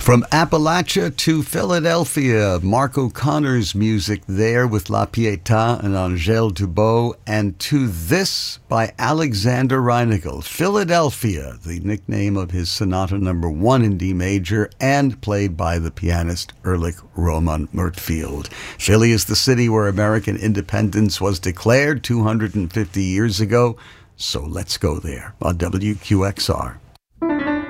From Appalachia to Philadelphia, Mark O'Connor's music there with La Pietà and Angèle Dubot, and to this by Alexander Reinagel, Philadelphia, the nickname of his Sonata No. 1 in D major, and played by the pianist Erlich Roman Mertfield. Philly is the city where American independence was declared 250 years ago, so let's go there on WQXR.